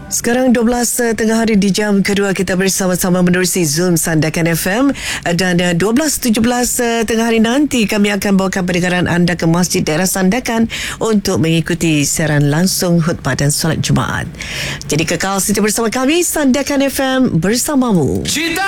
Sekarang 12 tengah hari di jam kedua kita bersama-sama menerusi Zoom Sandakan FM dan 12.17 tengah hari nanti kami akan bawakan pendengaran anda ke Masjid Daerah Sandakan untuk mengikuti siaran langsung khutbah dan solat Jumaat. Jadi kekal setia bersama kami, Sandakan FM bersamamu. Cita